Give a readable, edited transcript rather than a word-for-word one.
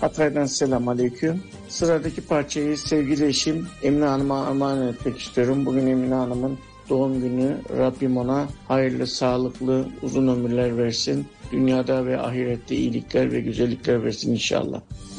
Hatay'dan selam aleyküm. Sıradaki parçayı sevgili eşim Emine Hanım'a armağan etmek istiyorum. Bugün Emine Hanım'ın doğum günü. Rabbim ona hayırlı, sağlıklı, uzun ömürler versin. Dünyada ve ahirette iyilikler ve güzellikler versin inşallah.